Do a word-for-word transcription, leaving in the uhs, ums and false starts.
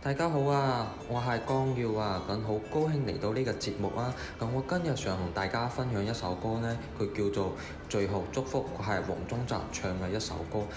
大家好啊，我係江耀啊，咁好高興嚟到呢個節目啊。咁我今日想同大家分享一首歌呢，佢叫做《最後祝福》，佢係黃宗澤唱嘅一首歌。